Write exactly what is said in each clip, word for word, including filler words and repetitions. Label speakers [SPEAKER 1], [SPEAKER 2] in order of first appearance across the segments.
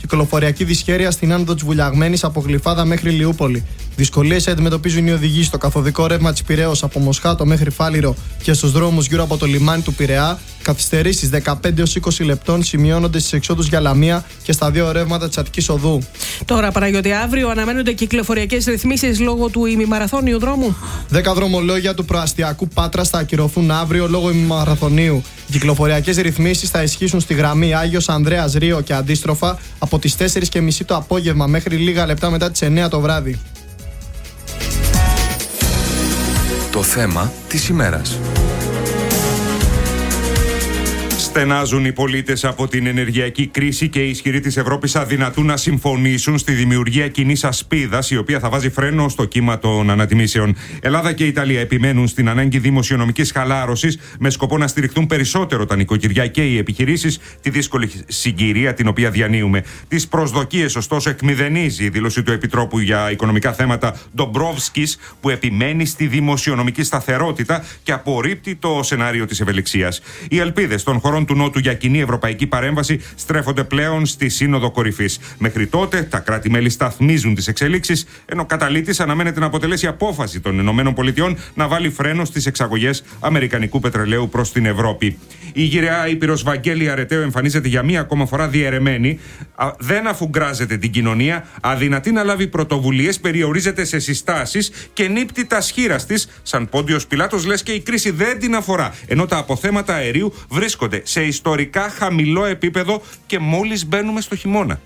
[SPEAKER 1] Κυκλοφοριακή δυσχέρεια στην άνοδο της Βουλιαγμένης από Γλυφάδα μέχρι Λιούπολη. Δυσκολίες αντιμετωπίζουν οι οδηγοί στο καθοδικό ρεύμα της Πειραιώς από Μοσχάτο μέχρι Φάληρο και στους δρόμους γύρω από το λιμάνι του Πειραιά. Καθυστερήσεις δεκαπέντε έως είκοσι λεπτών σημειώνονται στις εξόδους για Λαμία και στα δύο ρεύματα της Αττικής Οδού.
[SPEAKER 2] Τώρα, Παναγιώτη, αύριο αναμένονται κυκλοφοριακές ρυθμίσεις λόγω του ημιμαραθώνιου δρόμου.
[SPEAKER 1] Δέκα δρομολόγια του προαστιακού Πάτρας θα ακυρωθούν αύριο λόγω ημιμαραθωνίου. Οι κυκλοφοριακές ρυθμίσεις θα ισχύσουν στη γραμμή Άγιος Ανδρέας Ρίο και αντίστροφα από τις τέσσερις και μισή το απόγευμα μέχρι λίγα λεπτά μετά τις εννέα το βράδυ.
[SPEAKER 3] Το θέμα της ημέρας.
[SPEAKER 4] Στενάζουν οι πολίτες από την ενεργειακή κρίση και οι ισχυροί της Ευρώπης αδυνατούν να συμφωνήσουν στη δημιουργία κοινής ασπίδας, η οποία θα βάζει φρένο στο κύμα των ανατιμήσεων. Ελλάδα και Ιταλία επιμένουν στην ανάγκη δημοσιονομικής χαλάρωσης με σκοπό να στηριχτούν περισσότερο τα νοικοκυριά και οι επιχειρήσεις τη δύσκολη συγκυρία την οποία διανύουμε. Τις προσδοκίες, ωστόσο, εκμηδενίζει η δήλωση του Επιτρόπου για Οικονομικά Θέματα Ντομπρόβσκης, που επιμένει στη δημοσιονομική σταθερότητα και απορρίπτει το σενάριο της ευελιξίας. Οι ελπίδες των χωρών του Νότου για κοινή ευρωπαϊκή παρέμβαση στρέφονται πλέον στη Σύνοδο Κορυφής. Μέχρι τότε, τα κράτη-μέλη σταθμίζουν τις εξελίξεις, ενώ καταλήτης αναμένεται να αποτελέσει απόφαση των ΗΠΑ να βάλει φρένο στις εξαγωγές αμερικανικού πετρελαίου προς την Ευρώπη. Η γυραιά Ήπειρος Βαγγέλη Αρετέο εμφανίζεται για μία ακόμα φορά διαιρεμένη, δεν αφουγκράζεται την κοινωνία, αδυνατεί να λάβει πρωτοβουλίες, περιορίζεται σε συστάσεις και νύπτει τα σχήρας της, σαν Πόντιος Πιλάτος, λες και η κρίση δεν την αφορά, ενώ τα αποθέματα αερίου βρίσκονται σε ιστορικά χαμηλό επίπεδο και μόλις μπαίνουμε στο χειμώνα.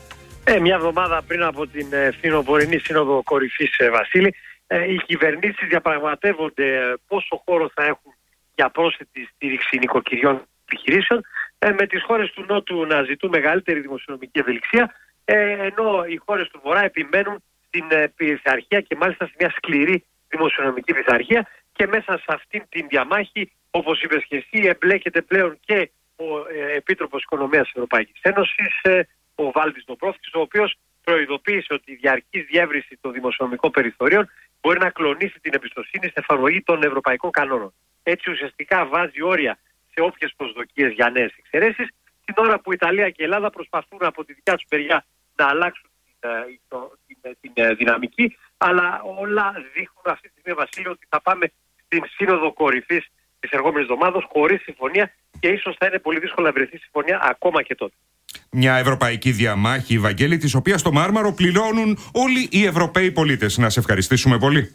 [SPEAKER 5] Ε, μια εβδομάδα πριν από την ε, φθινοπορεινή Σύνοδο Κορυφής, ε, Βασίλη, ε, οι κυβερνήσεις διαπραγματεύονται ε, πόσο χώρο θα έχουν για πρόσθετη στήριξη νοικοκυριών επιχειρήσεων, ε, με τις χώρες του Νότου να ζητούν μεγαλύτερη δημοσιονομική ευελιξία, ε, ενώ οι χώρες του Βορρά επιμένουν στην ε, πειθαρχία και μάλιστα σε μια σκληρή δημοσιονομική πειθαρχία, και μέσα σε αυτήν την διαμάχη, όπως είπες και εσύ, εμπλέκεται πλέον και ο ε, Επίτροπος Οικονομίας της Ευρωπαϊκής Ένωσης, ε, ο Βάλτης Ντομπρόφσκης, ο οποίος προειδοποίησε ότι η διαρκής διεύρυνση των δημοσιονομικών περιθωρίων μπορεί να κλονίσει την εμπιστοσύνη στην εφαρμογή των ευρωπαϊκών κανόνων. Έτσι ουσιαστικά βάζει όρια σε όποιες προσδοκίες για νέες εξαιρέσεις, την ώρα που η Ιταλία και η Ελλάδα προσπαθούν από τη δικιά τους μεριά να αλλάξουν την, την, την, την δυναμική, αλλά όλα δείχνουν αυτή τη στιγμή, Βασίλειο, ότι θα πάμε στην Σύνοδο Κορυφής της ερχόμενης εβδομάδας χωρίς συμφωνία, και ίσως θα είναι πολύ δύσκολο να βρεθεί συμφωνία ακόμα και τότε.
[SPEAKER 4] Μια ευρωπαϊκή διαμάχη, Βαγγέλη, της οποίας το μάρμαρο πληρώνουν όλοι οι Ευρωπαίοι πολίτες. Να σε ευχαριστήσουμε πολύ.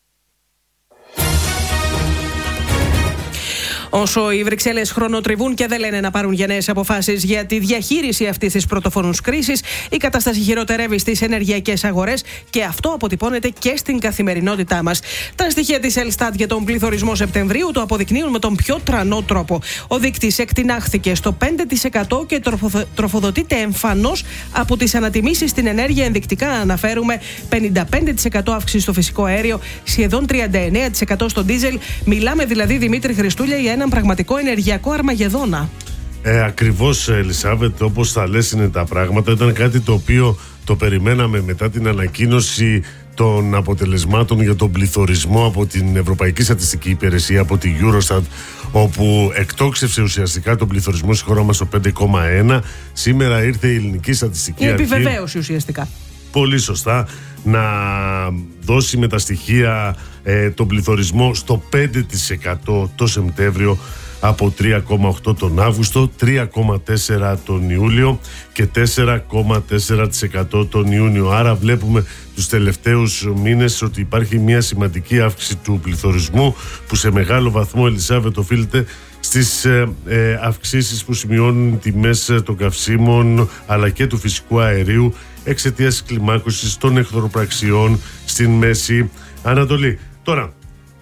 [SPEAKER 2] Όσο οι Βρυξέλλες χρονοτριβούν και δεν λένε να πάρουν γενναίες αποφάσεις για τη διαχείριση αυτής της πρωτοφανούς κρίσης, η κατάσταση χειροτερεύει στις ενεργειακές αγορές και αυτό αποτυπώνεται και στην καθημερινότητά μας. Τα στοιχεία της Ελστάτ για τον πληθωρισμό Σεπτεμβρίου το αποδεικνύουν με τον πιο τρανό τρόπο. Ο δείκτης εκτινάχθηκε στο πέντε τοις εκατό και τροφοδοτείται εμφανώς από τις ανατιμήσεις στην ενέργεια. Ενδεικτικά αναφέρουμε πενήντα πέντε τοις εκατό αύξηση στο φυσικό αέριο, σχεδόν τριάντα εννέα τοις εκατό στο ντίζελ. Μιλάμε δηλαδή, Δημήτρη Χριστούλια, για έναν πραγματικό ενεργειακό αρμαγεδόνα.
[SPEAKER 6] Ε, ακριβώς, Ελισάβετ, όπως θα λες είναι τα πράγματα. Ήταν κάτι το οποίο το περιμέναμε μετά την ανακοίνωση των αποτελεσμάτων για τον πληθωρισμό από την Ευρωπαϊκή Στατιστική Υπηρεσία, από τη Eurostat, όπου εκτόξευσε ουσιαστικά τον πληθωρισμό στη χώρα μας στο πέντε κόμμα ένα. Σήμερα ήρθε η Ελληνική Στατιστική
[SPEAKER 2] η
[SPEAKER 6] Αρχή. Η
[SPEAKER 2] επιβεβαίωση ουσιαστικά.
[SPEAKER 6] Πολύ σωστά, να δώσει με τα στοιχεία ε, τον πληθωρισμό στο πέντε τοις εκατό το Σεπτέμβριο, από τρία κόμμα οκτώ τον Αύγουστο, τρία κόμμα τέσσερα τον Ιούλιο και τέσσερα κόμμα τέσσερα τοις εκατό τον Ιούνιο. Άρα βλέπουμε τους τελευταίους μήνες ότι υπάρχει μια σημαντική αύξηση του πληθωρισμού, που σε μεγάλο βαθμό, Ελισάβετ, οφείλεται στις ε, ε, αυξήσεις που σημειώνουν τιμές των καυσίμων αλλά και του φυσικού αερίου εξαιτίας της κλιμάκωσης των εχθροπραξιών στην Μέση Ανατολή. Τώρα,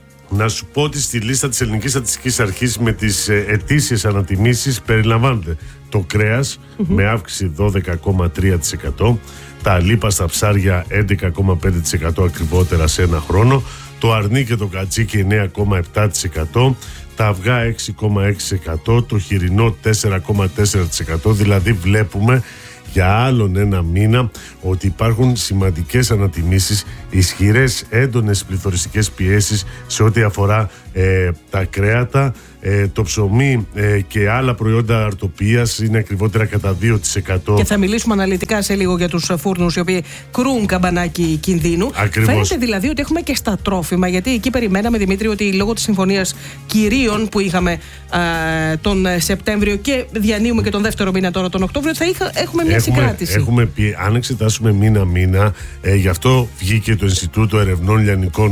[SPEAKER 6] να σου πω ότι στη λίστα της Ελληνικής Στατιστικής Αρχής με τις ε, ετήσιες ανατιμήσεις περιλαμβάνεται το κρέας mm-hmm. με αύξηση δώδεκα κόμμα τρία τοις εκατό, τα αλίπαστα ψάρια έντεκα κόμμα πέντε τοις εκατό ακριβότερα σε ένα χρόνο, το αρνί και το κατσίκι εννέα κόμμα επτά τοις εκατό, τα αυγά έξι κόμμα έξι τοις εκατό, το χοιρινό τέσσερα κόμμα τέσσερα τοις εκατό. Δηλαδή βλέπουμε για άλλον ένα μήνα ότι υπάρχουν σημαντικές ανατιμήσεις, ισχυρές έντονες πληθωριστικές πιέσεις σε ό,τι αφορά ε, τα κρέατα, ε, το ψωμί ε, και άλλα προϊόντα αρτοπίας είναι ακριβότερα κατά δύο τοις εκατό.
[SPEAKER 2] Και θα μιλήσουμε αναλυτικά σε λίγο για τους φούρνους οι οποίοι κρούν καμπανάκι κινδύνου.
[SPEAKER 6] Ακριβώς.
[SPEAKER 2] Φαίνεται δηλαδή ότι έχουμε και στα τρόφιμα, γιατί εκεί περιμέναμε, Δημήτρη, ότι λόγω της συμφωνίας κυρίων που είχαμε ε, τον Σεπτέμβριο και διανύουμε και τον δεύτερο μήνα τώρα τον Οκτώβριο, θα είχα, έχουμε μια
[SPEAKER 6] έχουμε,
[SPEAKER 2] συγκράτηση.
[SPEAKER 6] Έχουμε πει, αν εξετάσουμε μήνα-μήνα, ε, γι' αυτό βγήκε το Ινστιτούτο Ερευνών Λιανικών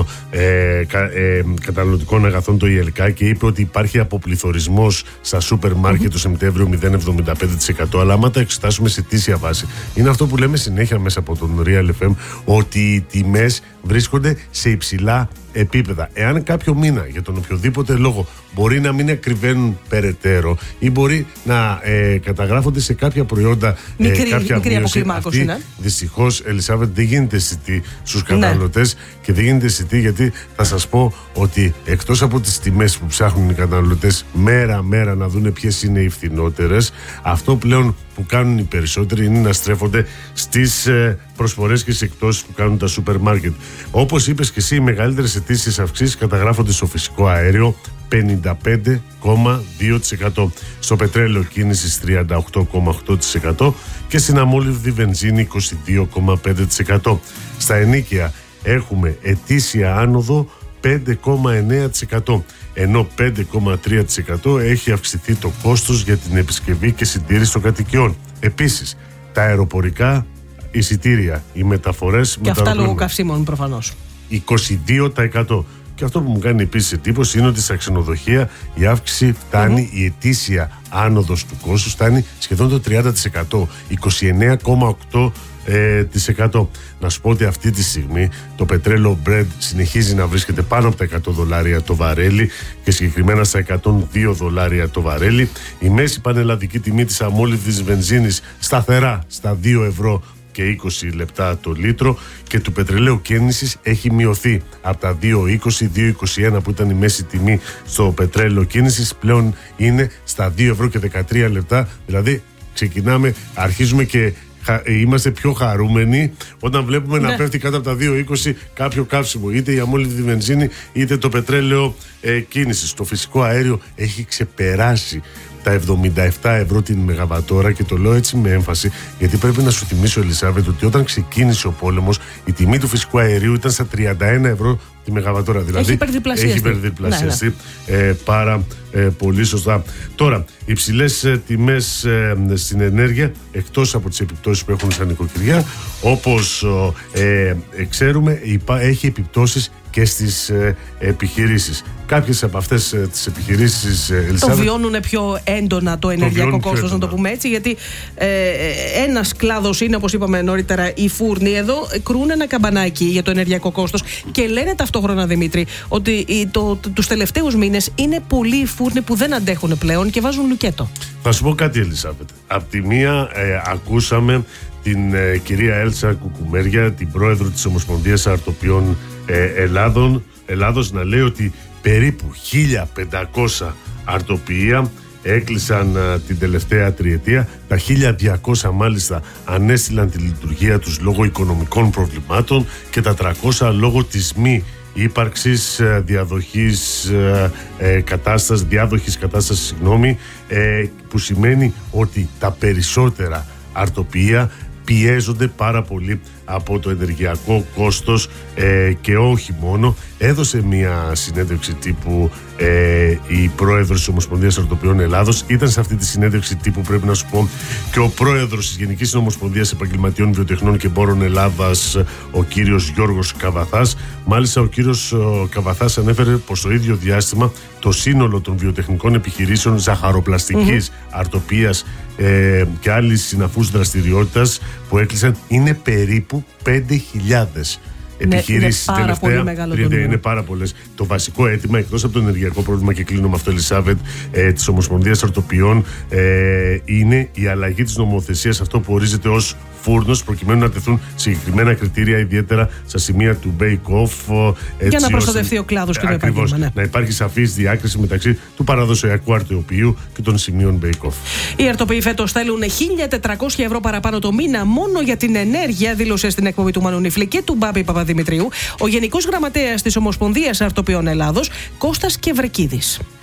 [SPEAKER 6] ε, κα, ε, Καταναλωτικών Αγαθών, το ΙΕΛΚΑ, και είπε ότι υπάρχει αποπληθωρισμός στα σούπερ μάρκετ mm-hmm. το Σεπτέμβριο μηδέν κόμμα εβδομήντα πέντε τοις εκατό. Αλλά άμα τα εξετάσουμε σε ετήσια βάση, είναι αυτό που λέμε συνέχεια μέσα από τον Real εφ εμ, ότι οι τιμές βρίσκονται σε υψηλά επίπεδα. Εάν κάποιο μήνα για τον οποιοδήποτε λόγο μπορεί να μην ακριβένουν περαιτέρω ή μπορεί να ε, καταγράφονται σε κάποια προϊόντα
[SPEAKER 2] μικρή,
[SPEAKER 6] ε, κάποια
[SPEAKER 2] μικρή αποκλιμάκωση, ναι.
[SPEAKER 6] Δυστυχώς, Ελισάβετ, δεν γίνεται αισθητή στους καταναλωτές, ναι. Και δεν γίνεται αισθητή γιατί θα σας πω ότι εκτός από τις τιμές που ψάχνουν οι καταναλωτές μέρα-μέρα να δουν ποιες είναι οι φθηνότερες, αυτό πλέον που κάνουν οι περισσότεροι είναι να στρέφονται στις ε, προσφορές και στις εκπτώσεις που κάνουν τα σούπερ μάρκετ. Όπως είπες και εσύ, οι μεγαλύτερες αιτήσεις αυξήσεις καταγράφονται στο φυσικό αέριο, πενήντα πέντε κόμμα δύο τοις εκατό, στο πετρέλαιο κίνησης τριάντα οκτώ κόμμα οκτώ τοις εκατό και στην αμόλυβδη βενζίνη είκοσι δύο κόμμα πέντε τοις εκατό. Στα ενοίκια έχουμε ετήσια άνοδο πέντε κόμμα εννέα τοις εκατό, ενώ πέντε κόμμα τρία τοις εκατό έχει αυξηθεί το κόστος για την επισκευή και συντήρηση των κατοικιών. Επίσης, τα αεροπορικά εισιτήρια, οι μεταφορές
[SPEAKER 2] και αυτά λόγω καυσίμων προφανώς,
[SPEAKER 6] είκοσι δύο τοις εκατό. Και αυτό που μου κάνει επίσης εντύπωση είναι ότι στα ξενοδοχεία η αύξηση φτάνει, mm-hmm. η ετήσια άνοδος του κόστους φτάνει σχεδόν το τριάντα τοις εκατό, είκοσι εννέα κόμμα οκτώ τοις εκατό. Να σου πω ότι αυτή τη στιγμή το πετρέλαιο Brent συνεχίζει να βρίσκεται πάνω από τα εκατό δολάρια το βαρέλι και συγκεκριμένα στα εκατόν δύο δολάρια το βαρέλι. Η μέση πανελλαδική τιμή της αμόλυβδης βενζίνης σταθερά στα δύο ευρώ και είκοσι λεπτά το λίτρο, και του πετρελαίου κίνησης έχει μειωθεί από τα δύο είκοσι δύο είκοσι ένα που ήταν η μέση τιμή στο πετρέλαιο κίνησης, πλέον είναι στα δύο ευρώ και δεκατρία λεπτά. Δηλαδή ξεκινάμε, αρχίζουμε και είμαστε πιο χαρούμενοι όταν βλέπουμε, ναι, να πέφτει κάτω από τα δύο είκοσι κάποιο καύσιμο, είτε η αμόλυβδη βενζίνη είτε το πετρέλαιο ε, κίνησης. Το φυσικό αέριο έχει ξεπεράσει τα εβδομήντα επτά ευρώ την μεγαβατόρα, και το λέω έτσι με έμφαση γιατί πρέπει να σου θυμίσω, Ελισάβετ, ότι όταν ξεκίνησε ο πόλεμος η τιμή του φυσικού αερίου ήταν στα τριάντα ένα ευρώ τη μεγαβατόρα. Δηλαδή
[SPEAKER 2] έχει υπερδιπλασιαστεί,
[SPEAKER 6] έχει υπερδιπλασιαστεί ναι, ναι. Ε, πάρα ε, πολύ σωστά. Τώρα, οι υψηλές ε, τιμές ε, στην ενέργεια, εκτός από τις επιπτώσεις που έχουν στα νοικοκυριά, όπως ε, ε, ξέρουμε, υπά, έχει επιπτώσεις και στις ε, επιχειρήσεις. Κάποιες από αυτές ε, τις επιχειρήσεις, ε,
[SPEAKER 2] το βιώνουν πιο έντονα το ενεργειακό το κόστος, να το πούμε έτσι, γιατί ε, ένας κλάδος είναι, όπως είπαμε νωρίτερα, οι φούρνοι. Εδώ κρούν ένα καμπανάκι για το ενεργειακό κόστος και λένε ταυτόχρονα, Δημήτρη, ότι το, το, τους τελευταίους μήνες είναι πολλοί οι φούρνοι που δεν αντέχουν πλέον και βάζουν λουκέτο.
[SPEAKER 6] Θα σου πω κάτι, Ελισάβετ. Απ' τη μία ε, ακούσαμε την ε, κυρία Έλσα Κουκουμέρια, την πρόεδρο της Ομοσπονδίας Αρτοπιών ε, Ελλάδων, Ελλάδος, να λέει ότι περίπου χίλια πεντακόσια αρτοποιεία έκλεισαν α, την τελευταία τριετία. Τα χίλια διακόσια μάλιστα ανέστηλαν τη λειτουργία τους λόγω οικονομικών προβλημάτων και τα τριακόσια λόγω της μη ύπαρξης ε, διαδοχής ε, ε, κατάστασης, διάδοχης κατάστασης, συγγνώμη, ε, που σημαίνει ότι τα περισσότερα αρτοποιεία πιέζονται πάρα πολύ από το ενεργειακό κόστος ε, και όχι μόνο. Έδωσε μια συνέντευξη τύπου ε, η πρόεδρος της Ομοσπονδίας Αρτοπιών Ελλάδος. Ήταν σε αυτή τη συνέντευξη τύπου, πρέπει να σου πω, και ο πρόεδρος της Γενικής Ομοσπονδίας Επαγγελματιών Βιοτεχνών και Εμπόρων Ελλάδας, ο κύριος Γιώργος Καβαθάς. Μάλιστα, ο κύριος ο Καβαθάς ανέφερε πως το ίδιο διάστημα το σύνολο των βιοτεχνικών επιχειρήσεων ζαχαροπλαστικής, mm-hmm. αρτοπίας ε, και άλλης συναφούς δραστηριότητας που έκλεισαν είναι περίπου πέντε χιλιάδες. Επιχειρήσεις
[SPEAKER 2] είναι, είναι
[SPEAKER 6] τελευταία
[SPEAKER 2] τριάντα,
[SPEAKER 6] είναι πάρα πολλές. Το βασικό αίτημα, εκτός από το ενεργειακό πρόβλημα, και κλείνω με αυτό, Ελισάβετ, ε, της Ομοσπονδίας Αρτοπιών, ε, είναι η αλλαγή της νομοθεσίας, αυτό που ορίζεται ως φούρνος, προκειμένου να τεθούν συγκεκριμένα κριτήρια, ιδιαίτερα στα σημεία του bake-off.
[SPEAKER 2] Για να προστατευτεί ο κλάδος και το επάγγελμα. Ναι.
[SPEAKER 6] Να υπάρχει σαφής διάκριση μεταξύ του παραδοσιακού αρτοποιείου και των σημείων bake-off.
[SPEAKER 2] Οι αρτοποιοί φέτος θέλουν χίλια τετρακόσια ευρώ παραπάνω το μήνα μόνο για την ενέργεια, δήλωσε στην εκπομπή του Μανουνίφλη και του Μπάμπη Παπαδημητρίου ο Γενικός Γραμματέας της Ομοσπονδίας Αρτοπιών Ελλάδος, Κώστας Κευρεκίδης.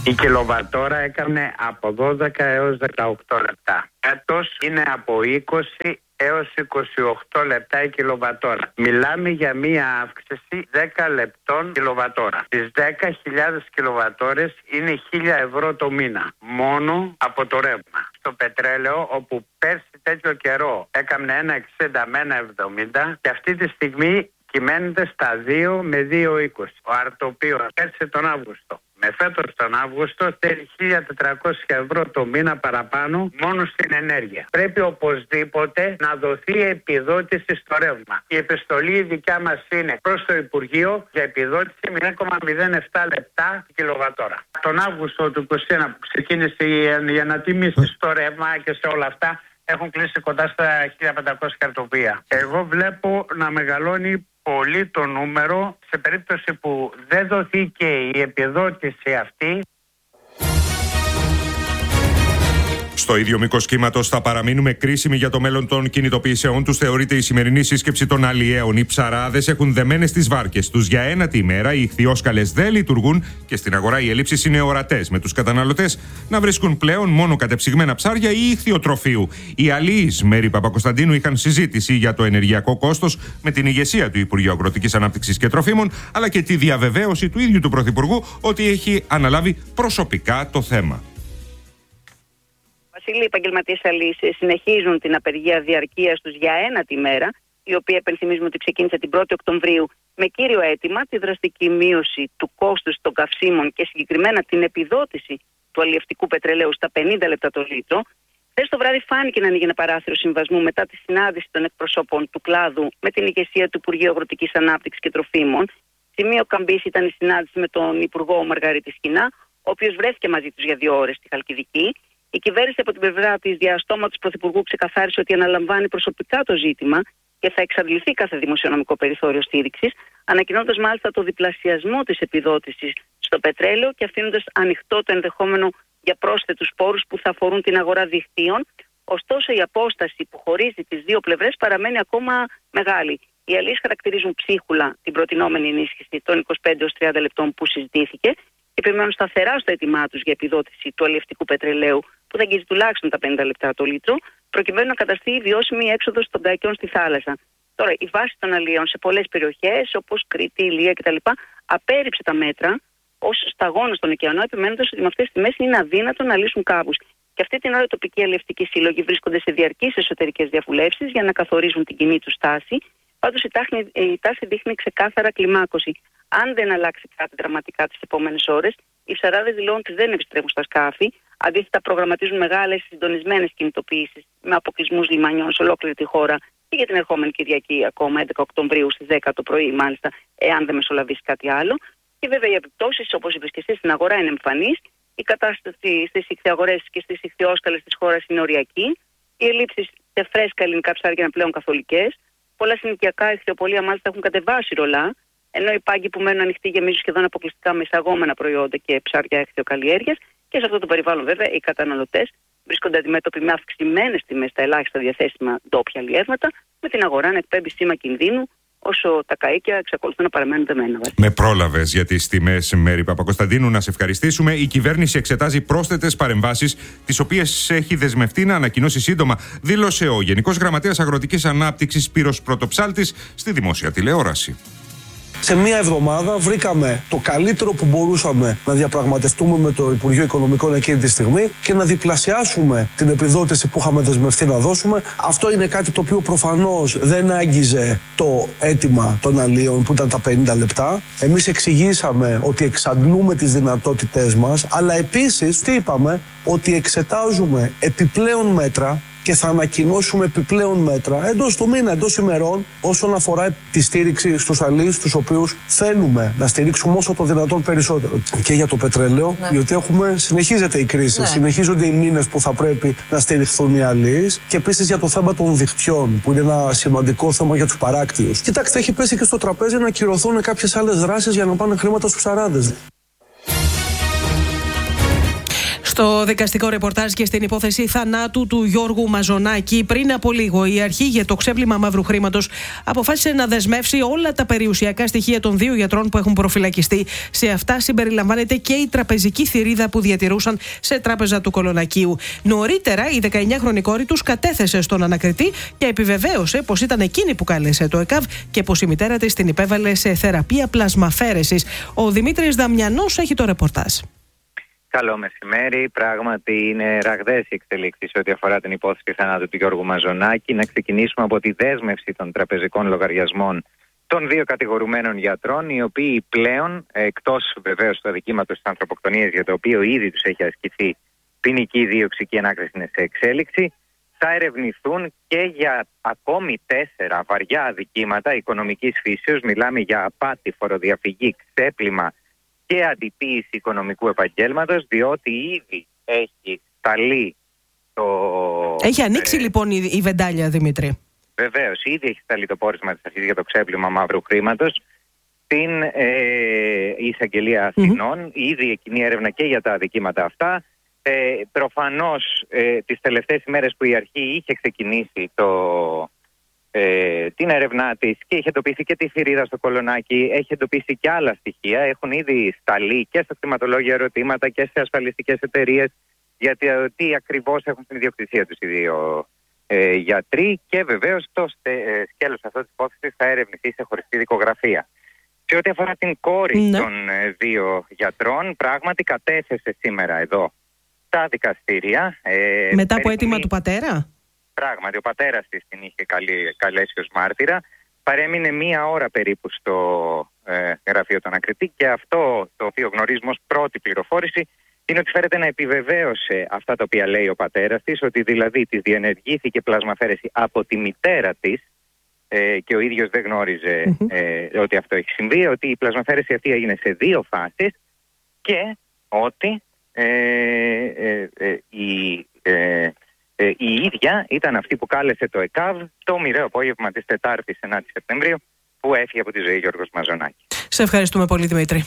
[SPEAKER 7] Η κιλοβατόρα έκανε από δώδεκα έως δεκαοκτώ λεπτά. Έτος είναι από είκοσι έως είκοσι οκτώ λεπτά η κιλοβατόρα. Μιλάμε για μία αύξηση δέκα λεπτών κιλοβατόρα. Τις δέκα χιλιάδες κιλοβατόρες είναι χίλια ευρώ το μήνα. Μόνο από το ρεύμα. Στο πετρέλαιο, όπου πέρσι τέτοιο καιρό έκανε ένα εξήντα με ένα εβδομήντα και αυτή τη στιγμή κυμαίνεται στα δύο με δύο είκοσι. Ο αρτοπίος πέρσι τον Αύγουστο με φέτος τον Αύγουστο θέλει χίλια τετρακόσια ευρώ το μήνα παραπάνω μόνο στην ενέργεια. Πρέπει οπωσδήποτε να δοθεί επιδότηση στο ρεύμα. Η επιστολή δικιά μας είναι προς το Υπουργείο για επιδότηση μηδέν κόμμα μηδέν επτά λεπτά την κιλοβατόρα. Τον Αύγουστο του είκοσι ένα που ξεκίνησε η ανατίμηση στο ρεύμα και σε όλα αυτά έχουν κλείσει κοντά στα χίλια πεντακόσια χαρτοπία. Εγώ βλέπω να μεγαλώνει πολύ το νούμερο σε περίπτωση που δεν δοθεί και η επιδότηση αυτή.
[SPEAKER 4] Στο ίδιο μήκος κύματος θα παραμείνουμε κρίσιμοι για το μέλλον των κινητοποιήσεών τους. Θεωρείται η σημερινή σύσκεψη των αλλιέων. Οι ψαράδες έχουν δεμένες τις βάρκες τους για ένατη ημέρα. Οι ιχθυόσκαλες δεν λειτουργούν και στην αγορά οι ελλείψεις είναι ορατές. Με τους καταναλωτές να βρίσκουν πλέον μόνο κατεψυγμένα ψάρια ή ιχθυοτροφείου. Οι αλλοίς Μέρη Παπακοσταντίνου είχαν συζήτηση για το ενεργειακό κόστος με την ηγεσία του Υπουργείου Αγροτικής Ανάπτυξης και Τροφίμων, αλλά και τη διαβεβαίωση του ίδιου του Πρωθυπουργού ότι έχει αναλάβει προσωπικά το θέμα.
[SPEAKER 8] Βασίλη, οι επαγγελματίες αλλοίς συνεχίζουν την απεργία διαρκείας τους για ένατη μέρα, η οποία επενθυμίζουμε ότι ξεκίνησε την πρώτη Οκτωβρίου με κύριο αίτημα τη δραστική μείωση του κόστους των καυσίμων και συγκεκριμένα την επιδότηση του αλλιευτικού πετρελαίου στα πενήντα λεπτά το λίτρο. Χθες το βράδυ φάνηκε να ανοίγει ένα παράθυρο συμβασμού μετά τη συνάντηση των εκπροσώπων του κλάδου με την ηγεσία του Υπουργείου Αγροτικής Ανάπτυξης και Τροφίμων. Σημείο καμπής ήταν η συνάντηση με τον Υπουργό Μαργαρίτη Σκινά, ο οποίος βρέθηκε μαζί τους για δύο ώρες στη Χαλκιδική. Η κυβέρνηση από την πλευρά της διαστόματος Πρωθυπουργού ξεκαθάρισε ότι αναλαμβάνει προσωπικά το ζήτημα και θα εξαντληθεί κάθε δημοσιονομικό περιθώριο στήριξης, ανακοινώντας μάλιστα το διπλασιασμό της επιδότησης στο πετρέλαιο και αφήνοντας ανοιχτό το ενδεχόμενο για πρόσθετους πόρους που θα αφορούν την αγορά δικτύων. Ωστόσο, η απόσταση που χωρίζει τις δύο πλευρές παραμένει ακόμα μεγάλη. Οι αλλοίς χαρακτηρίζουν ψίχουλα την προτινόμενη ενίσχυση των είκοσι πέντε έως τριάντα λεπτών που συζητήθηκε και περιμένουν σταθερά στο αίτημά τους για επιδότηση του αλλιευτικού πετρελαίου, που θα αγγίζει τουλάχιστον τα πενήντα λεπτά το λίτρο, προκειμένου να καταστεί η βιώσιμη έξοδος των καϊκιών στη θάλασσα. Τώρα, η βάση των αλλιέων σε πολλές περιοχές, όπως Κρήτη, Ηλία κτλ., απέρριψε τα μέτρα ως σταγόνα στον ωκεανό, επιμένοντας ότι με αυτές τις τιμές είναι αδύνατο να λύσουν κάπους. Και αυτή την ώρα οι τοπικοί αλλιευτικοί σύλλογοι βρίσκονται σε διαρκείς εσωτερικές διαβουλεύσεις για να καθορίζουν την κοινή τους στάση. Πάντως η τάση, η τάση δείχνει ξεκάθαρα κλιμάκωση. Αν δεν αλλάξει κάτι δραματικά τις επόμενες ώρες, οι ψαράδες δηλώνουν ότι δεν επιστρέφουν στα σκάφη. Αντίθετα, προγραμματίζουν μεγάλες συντονισμένες κινητοποιήσεις με αποκλεισμούς λιμανιών σε ολόκληρη τη χώρα και για την ερχόμενη Κυριακή, ακόμα έντεκα Οκτωβρίου στις δέκα το πρωί, μάλιστα, εάν δεν μεσολαβήσει κάτι άλλο. Και βέβαια οι επιπτώσεις, όπως είπες και εσύ, στην αγορά είναι εμφανής. Η κατάσταση στις ιχθυαγορές και στις ιχθυόσκαλες της χώρας είναι οριακή. Οι ελλείψεις σε φρέσκα ελληνικά ψάρια είναι πλέον καθολικές. Πολλά συνοικιακά ιχθυοπολία μάλιστα έχουν κατεβάσει ρολά, ενώ οι πάγκοι που μένουν ανοιχτοί γεμίζουν σχεδόν αποκλειστικά με εισαγόμενα προϊόντα και ψάρια ιχθυοκαλλιέργειας. Και σε αυτό το περιβάλλον, βέβαια, οι καταναλωτές βρίσκονται αντιμέτωποι με αυξημένες τιμές στα ελάχιστα διαθέσιμα ντόπια αλλιεύματα, με την αγορά να εκπέμπει σήμα κινδύνου, όσο τα καΐκια εξακολουθούν να παραμένουν δεμένα.
[SPEAKER 4] Με πρόλαβες για τις τιμές, Μέρη Παπακοσταντίνου, να σε ευχαριστήσουμε. Η κυβέρνηση εξετάζει πρόσθετες παρεμβάσεις, τις οποίες έχει δεσμευτεί να ανακοινώσει σύντομα, δήλωσε ο Γενικός Γραμματέας Αγροτικής Ανάπτυξης Σπύρος Πρωτοψάλτης στη δημόσια τηλεόραση.
[SPEAKER 9] Σε μία εβδομάδα βρήκαμε το καλύτερο που μπορούσαμε να διαπραγματευτούμε με το Υπουργείο Οικονομικών εκείνη τη στιγμή και να διπλασιάσουμε την επιδότηση που είχαμε δεσμευτεί να δώσουμε. Αυτό είναι κάτι το οποίο προφανώς δεν άγγιζε το αίτημα των αλλίων που ήταν τα πενήντα λεπτά. Εμείς εξηγήσαμε ότι εξαντλούμε τις δυνατότητές μας, αλλά επίσης τι είπαμε, ότι εξετάζουμε επιπλέον μέτρα και θα ανακοινώσουμε επιπλέον μέτρα εντός του μήνα, εντός ημερών, όσον αφορά τη στήριξη στους αλλοίς, τους οποίους θέλουμε να στηρίξουμε όσο το δυνατόν περισσότερο. Και για το πετρέλαιο, ναι. διότι έχουμε, συνεχίζεται η κρίση, ναι. συνεχίζονται οι μήνες που θα πρέπει να στηριχθούν οι αλλοίς, και επίσης για το θέμα των δικτυών, που είναι ένα σημαντικό θέμα για τους παράκτιους. Κοιτάξτε, έχει πέσει και στο τραπέζι να ακυρωθούν κάποιες άλλες δράσεις για να πάνε χρήματα στους ψαράδες.
[SPEAKER 2] Στο δικαστικό ρεπορτάζ και στην υπόθεση θανάτου του Γιώργου Μαζονάκη, πριν από λίγο η αρχή για το ξέπλυμα μαύρου χρήματος αποφάσισε να δεσμεύσει όλα τα περιουσιακά στοιχεία των δύο γιατρών που έχουν προφυλακιστεί. Σε αυτά συμπεριλαμβάνεται και η τραπεζική θηρίδα που διατηρούσαν σε τράπεζα του Κολονακίου. Νωρίτερα, η δεκαεννιάχρονη κόρη τους κατέθεσε στον ανακριτή και επιβεβαίωσε πως ήταν εκείνη που κάλεσε το ΕΚΑΒ και πως η μητέρα της την υπέβαλε σε θεραπεία πλασμαφέρεσης. Ο Δημήτρης Δαμιανός έχει το ρεπορτάζ.
[SPEAKER 10] Καλό μεσημέρι. Πράγματι, είναι ραγδαίες οι εξελίξεις ό,τι αφορά την υπόθεση θανάτου του Γιώργου Μαζονάκη. Να ξεκινήσουμε από τη δέσμευση των τραπεζικών λογαριασμών των δύο κατηγορουμένων γιατρών, οι οποίοι πλέον, εκτός βεβαίως του αδικήματος της ανθρωποκτονίας, για το οποίο ήδη τους έχει ασκηθεί ποινική δίωξη και η ανάκριση είναι σε εξέλιξη, θα ερευνηθούν και για ακόμη τέσσερα βαριά αδικήματα οικονομικής φύσεως. Μιλάμε για απάτη, φοροδιαφυγή, ξέπλυμα και αντιποίηση οικονομικού επαγγέλματος, διότι ήδη έχει σταλεί το...
[SPEAKER 2] Έχει ανοίξει ε... λοιπόν η, η βεντάλια, Δημήτρη.
[SPEAKER 10] Βεβαίως, ήδη έχει σταλεί το πόρισμα της αρχής για το ξέπλυμα μαύρου χρήματος στην ε, εισαγγελία Αθηνών. Mm-hmm. Ήδη εκείνη έρευνα και για τα αδικήματα αυτά. Ε, προφανώς ε, τις τελευταίες ημέρες που η αρχή είχε ξεκινήσει το... Ε, την έρευνά της και είχε εντοπίσει και τη θηρίδα στο Κολονάκι, έχει εντοπίσει και άλλα στοιχεία. Έχουν ήδη σταλεί και στα κτηματολόγια ερωτήματα και σε ασφαλιστικές εταιρείες γιατί τι ακριβώς έχουν στην ιδιοκτησία τους οι δύο ε, γιατροί, και βεβαίως το στε, ε, σκέλος αυτό της υπόθεσης θα ερευνηθεί σε χωριστή δικογραφία. Σε ό,τι αφορά την κόρη ναι. των ε, δύο γιατρών, πράγματι κατέθεσε σήμερα εδώ στα δικαστήρια. Ε,
[SPEAKER 2] Μετά από αίτημα του πατέρα.
[SPEAKER 10] Πράγματι, ο πατέρας της την είχε καλέσει ως μάρτυρα. Παρέμεινε μία ώρα περίπου στο ε, γραφείο του ανακριτή και αυτό το οποίο γνωρίζουμε ως πρώτη πληροφόρηση είναι ότι φέρεται να επιβεβαίωσε αυτά τα οποία λέει ο πατέρας της, ότι δηλαδή της διενεργήθηκε πλασμαφέρεση από τη μητέρα της ε, και ο ίδιος δεν γνώριζε mm-hmm. ε, ότι αυτό έχει συμβεί, ότι η πλασμαφέρεση αυτή έγινε σε δύο φάσεις και ότι ε, ε, ε, η... Ε, Ε, η ίδια ήταν αυτή που κάλεσε το ΕΚΑΒ το μοιραίο απόγευμα της Τετάρτης ενάτη Σεπτεμβρίου που έφυγε από τη ζωή Γιώργος Μαζονάκη.
[SPEAKER 2] Σε ευχαριστούμε πολύ, Δημήτρη.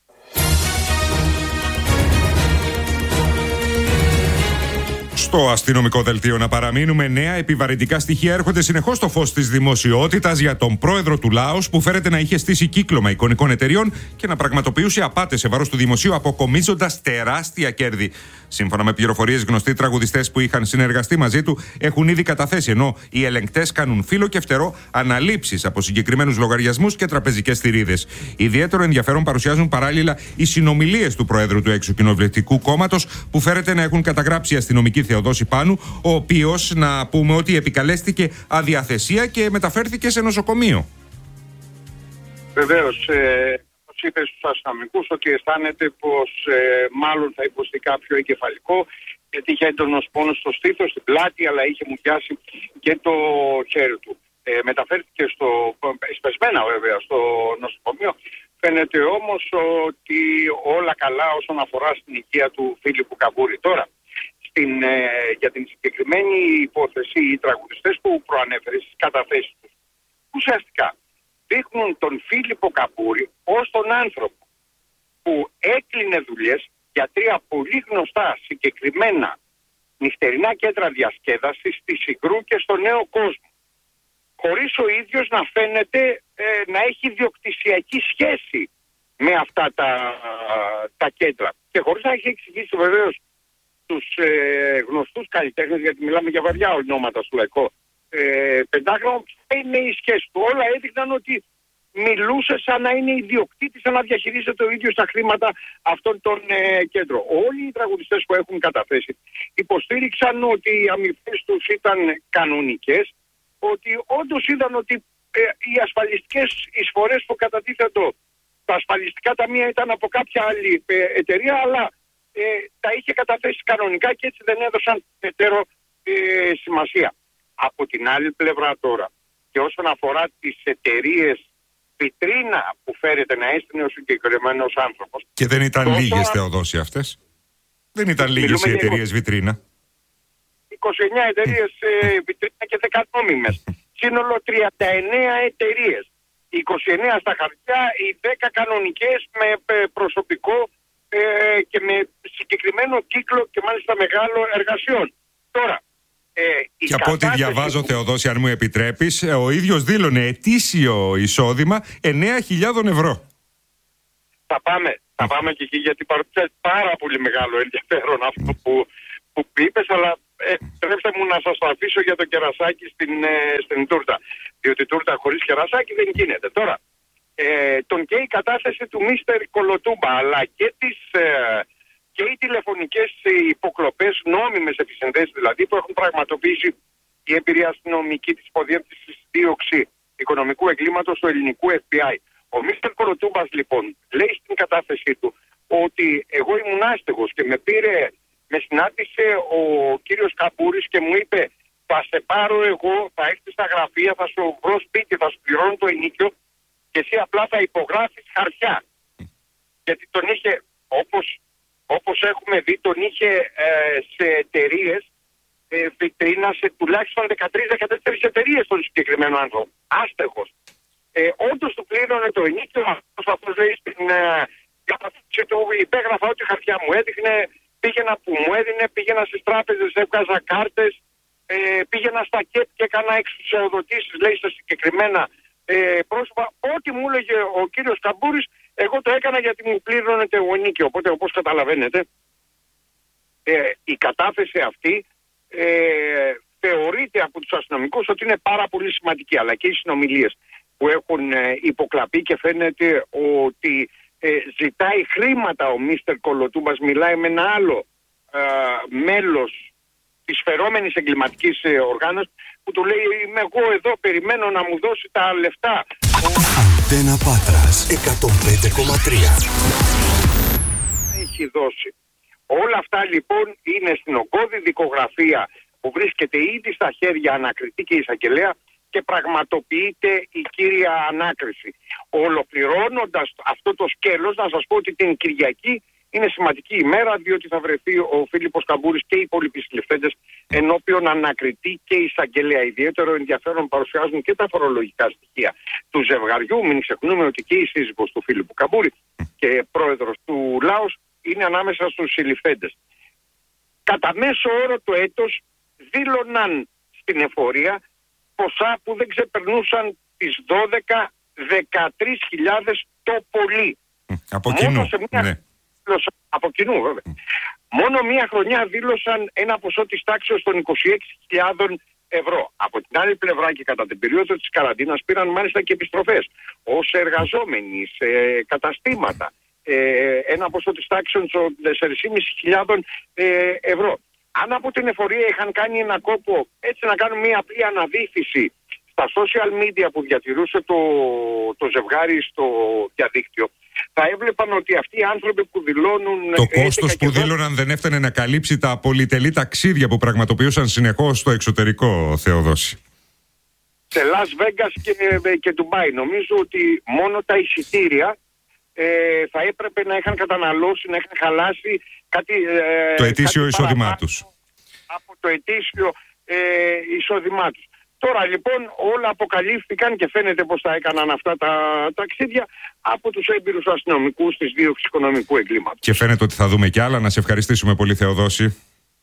[SPEAKER 4] Στο αστυνομικό δελτίο να παραμείνουμε, νέα επιβαρυντικά στοιχεία έρχονται συνεχώς στο φως της δημοσιότητας για τον πρόεδρο του Λάος που φέρεται να είχε στήσει κύκλωμα εικονικών εταιριών και να πραγματοποιούσε απάτες σε βάρος του δημοσίου, αποκομίζοντας τεράστια κέρδη. Σύμφωνα με πληροφορίες, γνωστοί τραγουδιστές που είχαν συνεργαστεί μαζί του έχουν ήδη καταθέσει, ενώ οι ελεγκτές κάνουν φύλλο και φτερό αναλήψεις από συγκεκριμένους λογαριασμούς και τραπεζικές θηρίδες. Ιδιαίτερο ενδιαφέρον παρουσιάζουν παράλληλα οι συνομιλίες του Προέδρου του Εξοκοινοβουλευτικού Κόμματος που φέρεται να έχουν καταγράψει η αστυνομική Θεοδόση Πάνου, ο οποίος, να πούμε ότι επικαλέστηκε αδιαθεσία και μεταφέρθηκε σε νοσοκομείο.
[SPEAKER 11] Βεβαίως, ε, όπως είπε στους αστυνομικούς ότι αισθάνεται πως ε, μάλλον θα υποστεί κάποιο εγκεφαλικό, γιατί είχε έντονος πόνος στο στήθος, στην πλάτη, αλλά είχε μουδιάσει και το χέρι του. Ε, μεταφέρθηκε στο, εσπεσμένα βέβαια στο νοσοκομείο. Φαίνεται όμως ότι όλα καλά όσον αφορά στην υγεία του Φίλιππου Καμπούρη. Τώρα, Στην, ε, για την συγκεκριμένη υπόθεση, οι τραγουδιστές που προανέφερε στις καταθέσεις τους ουσιαστικά δείχνουν τον Φίλιππο Καμπούρη ως τον άνθρωπο που έκλεινε δουλειές για τρία πολύ γνωστά συγκεκριμένα νυχτερινά κέντρα διασκέδασης στη Συγκρού και στο Νέο Κόσμο, χωρίς ο ίδιος να φαίνεται ε, να έχει ιδιοκτησιακή σχέση με αυτά τα, τα κέντρα και χωρίς να έχει εξηγήσει βεβαίως τους ε, γνωστούς καλλιτέχνες, γιατί μιλάμε για βαριά ονόματα στο λαϊκό ε, πεντάγραμμο, ποια είναι η σχέση του. Όλα έδειχναν ότι μιλούσε σαν να είναι ιδιοκτήτης, σαν να διαχειρίζεται ο ίδιος τα χρήματα αυτών των ε, κέντρων. Όλοι οι τραγουδιστές που έχουν καταθέσει υποστήριξαν ότι οι αμοιβές τους ήταν κανονικές, ότι όντως είδαν ότι ε, οι ασφαλιστικές εισφορές που κατατίθετο τα ασφαλιστικά ταμεία ήταν από κάποια άλλη ε, εταιρεία, αλλά Ε, τα είχε καταθέσει κανονικά και έτσι δεν έδωσαν περαιτέρω ε, σημασία. Από την άλλη πλευρά τώρα, και όσον αφορά τις εταιρείες βιτρίνα που φέρεται να έστεινε ο συγκεκριμένος άνθρωπος.
[SPEAKER 4] Και δεν ήταν τόσο... λίγες, Θεοδόση, αυτές. Δεν ήταν λίγες οι εταιρείες βιτρίνα.
[SPEAKER 11] είκοσι εννιά εταιρείες ε, βιτρίνα και δέκα νόμιμες. Σύνολο τριάντα εννέα εταιρείες. είκοσι εννέα στα χαρτιά, οι δέκα κανονικές με προσωπικό ε, και με συγκεκριμένο κύκλο και μάλιστα μεγάλο εργασιών. Τώρα, ε, η
[SPEAKER 4] και από ό,τι διαβάζω,
[SPEAKER 11] που...
[SPEAKER 4] Θεοδόση, αν μου επιτρέπεις, ο ίδιος δήλωνε ετήσιο εισόδημα εννέα χιλιάδες ευρώ.
[SPEAKER 11] Θα πάμε, θα πάμε και εκεί, γιατί παρουσιάζει πάρα πολύ μεγάλο ενδιαφέρον αυτό που, που είπες, αλλά επιτρέψτε μου να σας το αφήσω για το κερασάκι στην, ε, στην τούρτα. Διότι τούρτα χωρίς κερασάκι δεν γίνεται. Τώρα, ε, τον και η κατάθεση του μίστερ Κολοτούμπα, αλλά και, τις, ε, και οι τηλεφωνικές υποκλοπές, νόμιμες επισυνδέσεις δηλαδή, που έχουν πραγματοποιήσει η εμπειρία αστυνομική της υποδιεύθυνσης δίωξη οικονομικού εγκλήματος του ελληνικού εφ μπι άι. Ο μίστερ Κολοτούμπας λοιπόν λέει στην κατάθεσή του ότι εγώ ήμουν άστεγος και με πήρε, με συνάντησε ο κύριος Καμπούρης και μου είπε θα σε πάρω εγώ, θα έρθει στα γραφεία, θα σου βρω σπίτι, θα σου πληρώνω το ενίκιο και εσύ απλά θα υπογράφεις χαρτιά. Γιατί τον είχε, όπως, όπως έχουμε δει, τον είχε ε, σε εταιρείες, ε, βιτρίνα σε τουλάχιστον δεκατρείς δεκατέσσερις εταιρείες τον συγκεκριμένο άνθρωπο. Άστεγος. Ε, όντως του πλήρωνε το ενίκιο, αυτός λέει στην κατάσταση ε, του, υπέγραφα ό,τι χαρτιά μου έδειχνε, πήγαινα που μου έδινε, πήγαινα στις τράπεζες, έβγαζα κάρτες, ε, πήγαινα στα ΚΕΠ και έκανα εξουσιοδοτήσεις, λέει, σε συγκεκριμένα ε, πρόσωπα. Ό,τι μου έλεγε ο κύριος Καμπούρης, εγώ το έκανα γιατί μου πλήρωνε το ενίκιο. Οπότε, όπως καταλαβαίνετε, ε, η κατάθεση αυτή ε, θεωρείται από τους αστυνομικούς ότι είναι πάρα πολύ σημαντική, αλλά και οι συνομιλίες που έχουν ε, υποκλαπεί και φαίνεται ότι ε, ζητάει χρήματα ο μίστερ Κολοτούμπας, μιλάει με ένα άλλο ε, μέλος της φερόμενης εγκληματικής ε, οργάνωσης που του λέει είμαι εγώ εδώ, περιμένω να μου δώσει τα λεφτά.
[SPEAKER 12] Αντένα Πάτρας εκατόν πέντε κόμμα τρία
[SPEAKER 11] έχει δώσει. Όλα αυτά λοιπόν είναι στην ογκώδη δικογραφία που βρίσκεται ήδη στα χέρια ανακριτή και εισαγγελέα και πραγματοποιείται η κύρια ανάκριση. Ολοκληρώνοντας αυτό το σκέλος, να σας πω ότι την Κυριακή είναι σημαντική ημέρα, διότι θα βρεθεί ο Φίλιππος Καμπούρης και οι υπόλοιποι συλληφθέντες ενώπιον ανακριτή και εισαγγελέα. Ιδιαίτερο ενδιαφέρον παρουσιάζουν και τα φορολογικά στοιχεία του ζευγαριού. Μην ξεχνούμε ότι και η σύζυγος του Φίλιππου Καμπούρη και πρόεδρος του Λάος είναι ανάμεσα στους συλληφθέντες. Κατά μέσο όρο το έτος δήλωναν στην εφορία ποσά που δεν ξεπερνούσαν τις δώδεκα με δεκατρείς χιλιάδες το πολύ.
[SPEAKER 4] Από κοινού,
[SPEAKER 11] μια...
[SPEAKER 4] ναι.
[SPEAKER 11] Από κοινού βέβαια. Μόνο μία χρονιά δήλωσαν ένα ποσό της τάξης των είκοσι έξι χιλιάδες ευρώ. Από την άλλη πλευρά και κατά την περίοδο της καραντίνας πήραν μάλιστα και επιστροφές ως εργαζόμενοι σε καταστήματα. Ε, ένα ποσό της τάξης των τέσσερις χιλιάδες πεντακόσια ευρώ. Αν από την εφορία είχαν κάνει ένα κόπο έτσι να κάνουν μια απλή αναδύφιση στα social media που διατηρούσε το, το ζευγάρι στο διαδίκτυο, θα έβλεπαν ότι αυτοί οι άνθρωποι που δηλώνουν...
[SPEAKER 4] Το κόστος που δήλωναν δεν έφτανε να καλύψει τα πολυτελή ταξίδια που πραγματοποιούσαν συνεχώς στο εξωτερικό, Θεοδόση.
[SPEAKER 11] Σε Las Vegas και, και Ντουμπάι. Νομίζω ότι μόνο τα εισιτήρια ε, θα έπρεπε να είχαν καταναλώσει, να είχαν χαλάσει κάτι... Ε,
[SPEAKER 4] το ετήσιο
[SPEAKER 11] κάτι
[SPEAKER 4] εισόδημά τους.
[SPEAKER 11] Από το ετήσιο ε, εισόδημά τους. Τώρα λοιπόν όλα αποκαλύφθηκαν και φαίνεται πως θα έκαναν αυτά τα ταξίδια από τους έμπειρους αστυνομικούς της δίωξης οικονομικού εγκλήματος.
[SPEAKER 4] Και φαίνεται ότι θα δούμε κι άλλα. Να σε ευχαριστήσουμε πολύ, Θεοδόση.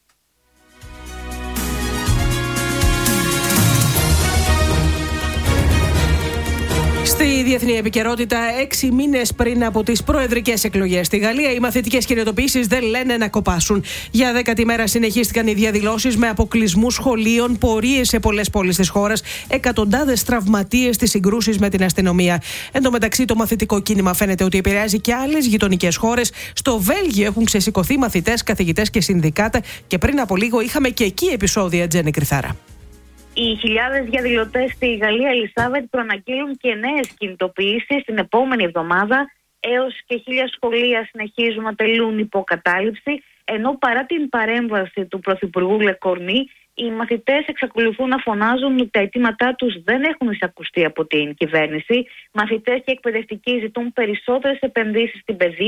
[SPEAKER 2] Στη διεθνή επικαιρότητα, έξι μήνες πριν από τις προεδρικές εκλογές στη Γαλλία, οι μαθητικές κινητοποιήσεις δεν λένε να κοπάσουν. Για δέκατη μέρα συνεχίστηκαν οι διαδηλώσεις με αποκλεισμούς σχολείων, πορείες σε πολλές πόλεις της χώρας, εκατοντάδες τραυματίες στις συγκρούσεις με την αστυνομία. Εν τω μεταξύ, το μαθητικό κίνημα φαίνεται ότι επηρεάζει και άλλες γειτονικές χώρες. Στο Βέλγιο έχουν ξεσηκωθεί μαθητές, καθηγητές και συνδικάτα και πριν από λίγο είχαμε και εκεί επεισόδια, Τζέννη Κρυθάρα.
[SPEAKER 13] Οι χιλιάδες διαδηλωτές στη Γαλλία, Ελισάβετ, προαναγγείλουν και νέες κινητοποιήσεις την επόμενη εβδομάδα. Έως και χίλια σχολεία συνεχίζουν να τελούν υποκατάληψη, ενώ παρά την παρέμβαση του Πρωθυπουργού Λεκορνή, οι μαθητές εξακολουθούν να φωνάζουν ότι τα αιτήματά τους δεν έχουν εισακουστεί από την κυβέρνηση. Μαθητές και εκπαιδευτικοί ζητούν περισσότερες επενδύσεις στην παιδεία,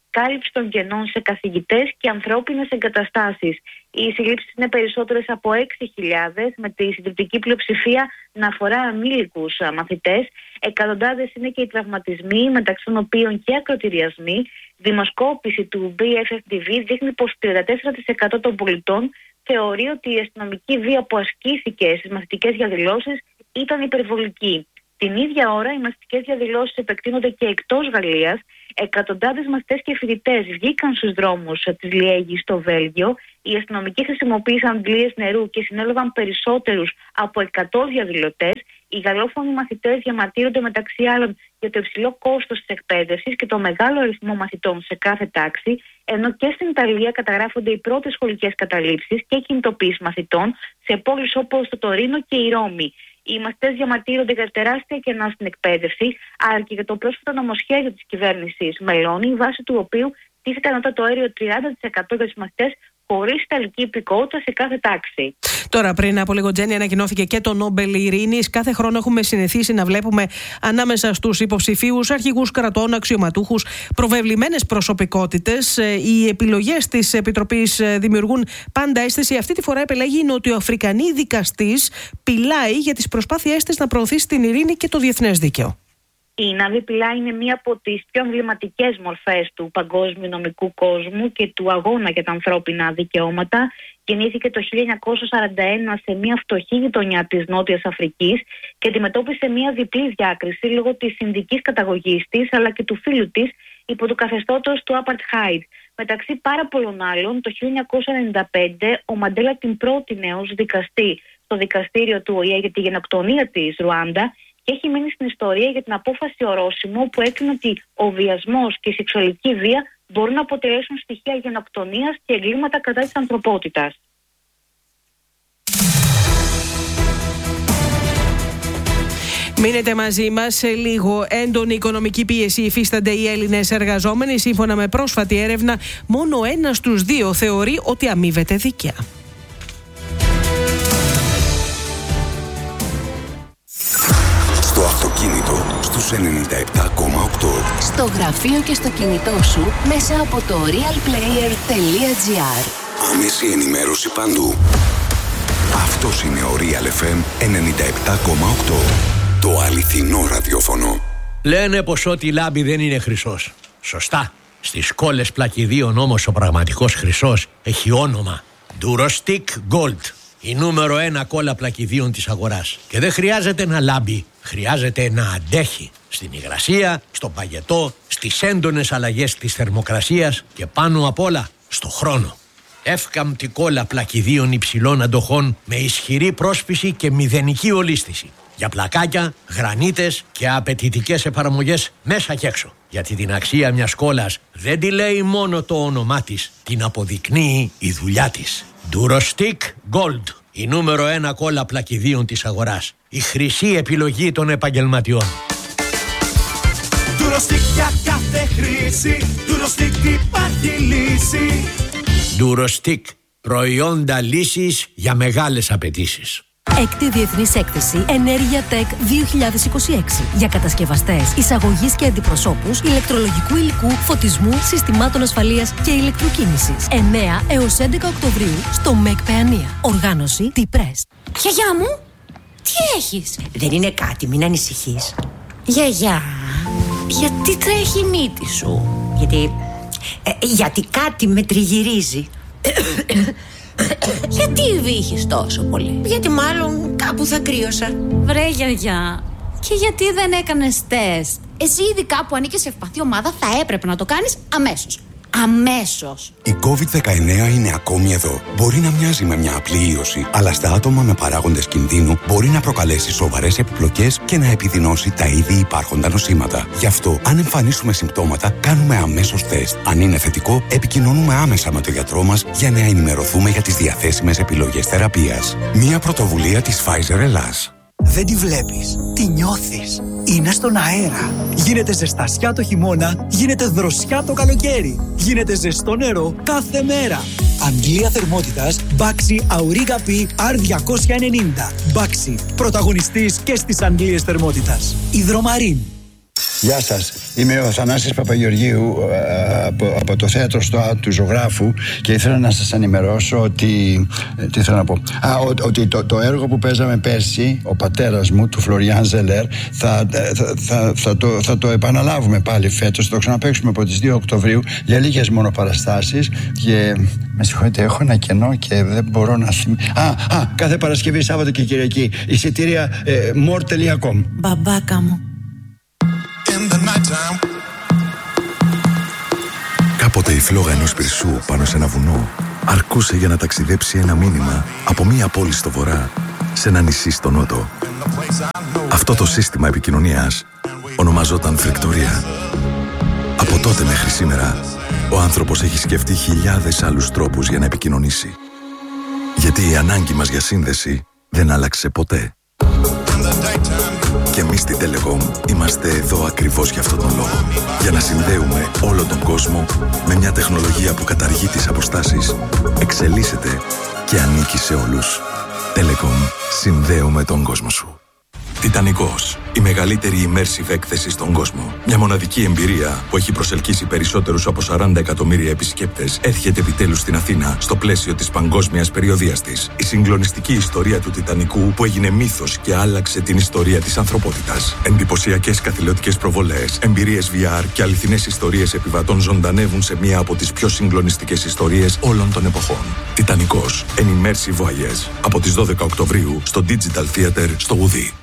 [SPEAKER 13] κάλυψη των κενών σε καθηγητές και ανθρώπινες εγκαταστάσεις. Οι συλλήψεις είναι περισσότερες από έξι χιλιάδες, με τη συντριπτική πλειοψηφία να αφορά ανήλικους μαθητές. Εκατοντάδες είναι και οι τραυματισμοί, μεταξύ των οποίων και ακροτηριασμοί. Δημοσκόπηση του μπι εφ εφ ντι βι δείχνει πως τριάντα τέσσερα τοις εκατό των πολιτών θεωρεί ότι η αστυνομική βία που ασκήθηκε στις μαθητικές διαδηλώσεις ήταν υπερβολική. Την ίδια ώρα, οι μαθητικές διαδηλώσεις επεκτείνονται και εκτός Γαλλίας. Εκατοντάδες μαθητές και φοιτητές βγήκαν στους δρόμους της Λιέγης στο Βέλγιο. Οι αστυνομικοί χρησιμοποίησαν αντλίες νερού και συνέλαβαν περισσότερους από εκατό διαδηλωτές. Οι γαλλόφωνοι μαθητές διαμαρτύρονται μεταξύ άλλων για το υψηλό κόστος της εκπαίδευσης και το μεγάλο αριθμό μαθητών σε κάθε τάξη, ενώ και στην Ιταλία καταγράφονται οι πρώτες σχολικές καταλήψεις και κινητοποίησεις μαθητών σε πόλεις όπως το Τωρίνο και η Ρώμη. Οι μαθητές διαμαρτύρονται για τεράστια κενά στην εκπαίδευση, αλλά και για το πρόσφατο νομοσχέδιο της κυβέρνησης Μελώνη, βάσει του οποίου τίθεται ανώτατο όριο τριάντα τοις εκατό για τους μαθητές χωρίς ιταλική υπηκότητα σε κάθε τάξη.
[SPEAKER 2] Τώρα, πριν από λίγο, Τζέννη, ανακοινώθηκε και το Νόμπελ Ειρήνης. Κάθε χρόνο έχουμε συνηθίσει να βλέπουμε ανάμεσα στους υποψηφίους αρχηγούς κρατών, αξιωματούχους, προβεβλημένες προσωπικότητες. Οι επιλογές της Επιτροπής δημιουργούν πάντα αίσθηση. Αυτή τη φορά επελέγει η νοτιοαφρικανή δικαστής Πιλάι για τις προσπάθειές της να προωθήσει την ειρήνη και το διεθνές δίκαιο.
[SPEAKER 13] Η Νάβη Πιλάι είναι μία από τις πιο εμβληματικές μορφές του παγκόσμιου νομικού κόσμου και του αγώνα για τα ανθρώπινα δικαιώματα. Γεννήθηκε το χίλια εννιακόσια σαράντα ένα σε μία φτωχή γειτονιά της Νότιας Αφρικής και αντιμετώπισε μία διπλή διάκριση λόγω της ινδικής καταγωγής της αλλά και του φίλου της υπό το καθεστώτος του Apartheid. Μεταξύ πάρα πολλών άλλων, το χίλια εννιακόσια ενενήντα πέντε ο Μαντέλα την πρότεινε ως δικαστή στο δικαστήριο του Ο Ε Ε για τη γενοκτονία της Ρουάντα. Και έχει μείνει στην ιστορία για την απόφαση ορόσημο που έκρινε ότι ο βιασμός και η σεξουαλική βία μπορούν να αποτελέσουν στοιχεία γενοκτονίας και εγκλήματα κατά της ανθρωπότητας.
[SPEAKER 2] Μείνετε μαζί μας. Σε λίγο, έντονη οικονομική πίεση υφίστανται οι Έλληνες εργαζόμενοι. Σύμφωνα με πρόσφατη έρευνα, μόνο ένας στους δύο θεωρεί ότι αμείβεται δίκαια.
[SPEAKER 12] Στο αυτοκίνητο στους ενενήντα επτά κόμμα οκτώ.
[SPEAKER 14] Στο γραφείο και στο κινητό σου μέσα από το real player τελεία τζι άρ.
[SPEAKER 12] Άμεση ενημέρωση παντού. Αυτός είναι ο Real εφ εμ ενενήντα επτά κόμμα οκτώ. Το αληθινό ραδιόφωνο.
[SPEAKER 15] Λένε πως ό,τι λάμπει δεν είναι χρυσός. Σωστά. Στις κόλλες πλακιδίων όμως ο πραγματικός χρυσός έχει όνομα. Durostick Gold. Η νούμερο ένα κόλλα πλακιδίων της αγοράς. Και δεν χρειάζεται να λάμπει, χρειάζεται να αντέχει. Στην υγρασία, στο παγετό, στις έντονες αλλαγές της θερμοκρασίας και πάνω απ' όλα στο χρόνο. Εύκαμπτη κόλλα πλακιδίων υψηλών αντοχών με ισχυρή πρόσφυση και μηδενική ολίσθηση. Για πλακάκια, γρανίτες και απαιτητικές εφαρμογές μέσα και έξω. Γιατί την αξία μιας κόλλας δεν τη λέει μόνο το όνομά της, την αποδεικνύει η δουλειά της. Durostick Gold, η νούμερο ένα κόλλα πλακιδίων της αγοράς. Η χρυσή επιλογή των επαγγελματιών.
[SPEAKER 16] Durostick για κάθε χρήση, Durostick υπάρχει λύση.
[SPEAKER 15] Durostick, προϊόντα λύσης για μεγάλες απαιτήσεις.
[SPEAKER 17] Έκτη Διεθνής Έκθεση Ενέργεια Tech δύο χιλιάδες είκοσι έξι για κατασκευαστές, εισαγωγής και αντιπροσώπους ηλεκτρολογικού υλικού, φωτισμού, συστημάτων ασφαλείας και ηλεκτροκίνησης. εννέα έως έντεκα Οκτωβρίου στο ΜΕΚ Παιανία. Οργάνωση T-Press.
[SPEAKER 18] Γιαγιά μου, τι έχεις? Δεν είναι κάτι, μην ανησυχείς. Γιαγιά, γιατί τρέχει η μύτη σου? Γιατί, ε, γιατί κάτι με τριγυρίζει. Γιατί βήχεις τόσο πολύ? Γιατί μάλλον κάπου θα κρύωσα.
[SPEAKER 19] Βρε γιαγιά, και γιατί δεν έκανες τεστ? Εσύ ειδικά που ανήκεις σε ευπαθή ομάδα θα έπρεπε να το κάνεις αμέσως. Αμέσως.
[SPEAKER 12] Η κόβιντ δεκαεννέα είναι ακόμη εδώ. Μπορεί να μοιάζει με μια απλή ίωση, αλλά στα άτομα με παράγοντες κινδύνου μπορεί να προκαλέσει σοβαρές επιπλοκές και να επιδεινώσει τα ήδη υπάρχοντα νοσήματα. Γι' αυτό, αν εμφανίσουμε συμπτώματα, κάνουμε αμέσως τεστ. Αν είναι θετικό, επικοινωνούμε άμεσα με τον γιατρό μας για να ενημερωθούμε για τις διαθέσιμες επιλογές θεραπείας. Μια πρωτοβουλία της Pfizer Ελλάς.
[SPEAKER 20] Δεν τη βλέπεις, τη νιώθεις. Είναι στον αέρα. Γίνεται ζεστασιά το χειμώνα, γίνεται δροσιά το καλοκαίρι. Γίνεται ζεστό νερό κάθε μέρα. Αγγλία θερμότητας Baxi Auriga P αρ διακόσια ενενήντα. Baxi, πρωταγωνιστής και στις αγγλίες θερμότητας. Υδρομαρίν.
[SPEAKER 21] Γεια σας, είμαι ο Θανάσης Παπαγεωργίου από, από το θέατρο στο του Ζωγράφου και ήθελα να σας ενημερώσω ότι, τι θέλω να πω, Α, ο, ότι το, το έργο που παίζαμε πέρσι, ο πατέρας μου, του Φλωριάν Ζελέρ, θα, θα, θα, θα, το, θα το επαναλάβουμε πάλι φέτος, θα το ξαναπαίξουμε από τις δύο Οκτωβρίου για λίγες μόνο παραστάσεις και με συγχωρείτε, έχω ένα κενό και δεν μπορώ να θυμηθώ. Α, α, κάθε Παρασκευή, Σάββατο και Κυριακή, εισιτήρια ε, more τελεία com.
[SPEAKER 22] Μπαμπάκα μου.
[SPEAKER 3] Κάποτε η φλόγα ενός πυρσού πάνω σε ένα βουνό αρκούσε για να ταξιδέψει ένα μήνυμα από μία πόλη στο βορρά σε ένα νησί στο νότο. Αυτό το σύστημα επικοινωνίας ονομαζόταν φρικτορία. Από τότε μέχρι σήμερα, ο άνθρωπος έχει σκεφτεί χιλιάδες άλλους τρόπους για να επικοινωνήσει. Γιατί η ανάγκη μας για σύνδεση δεν άλλαξε ποτέ. Και εμείς στη Telecom είμαστε εδώ ακριβώς για αυτόν τον λόγο. Για να συνδέουμε όλο τον κόσμο με μια τεχνολογία που καταργεί τις αποστάσεις, εξελίσσεται και ανήκει σε όλους. Telecom. Συνδέουμε τον κόσμο σου. Τιτανικός. Η μεγαλύτερη immersive έκθεση στον κόσμο. Μια μοναδική εμπειρία που έχει προσελκύσει περισσότερους από σαράντα εκατομμύρια επισκέπτες έρχεται επιτέλους στην Αθήνα στο πλαίσιο της παγκόσμιας περιοδίας της. Η συγκλονιστική ιστορία του Τιτανικού που έγινε μύθος και άλλαξε την ιστορία της ανθρωπότητας. Εντυπωσιακές καθηλωτικές προβολές, εμπειρίες βι αρ και αληθινές ιστορίες επιβατών ζωντανεύουν σε μία από τις πιο συγκλονιστικές ιστορίες όλων των εποχών. Τιτανικός. An immersive voyage. Από τις δώδεκα Οκτωβρίου στο Digital Theater στο Ουδί.